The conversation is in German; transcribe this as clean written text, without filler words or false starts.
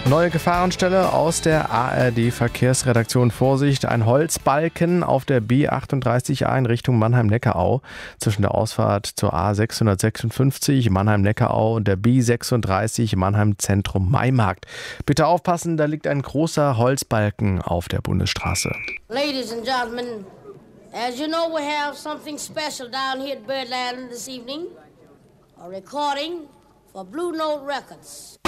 Neue Gefahrenstelle aus der ARD-Verkehrsredaktion. Vorsicht, ein Holzbalken auf der B38A in Richtung Mannheim-Neckarau. Zwischen der Ausfahrt zur A656 Mannheim-Neckarau und der B36 Mannheim-Zentrum-Maimarkt. Bitte aufpassen, da liegt ein großer Holzbalken auf der Bundesstraße. Ladies and gentlemen, as you know, we have something special down here at Birdland this evening. A recording for Blue Note Records.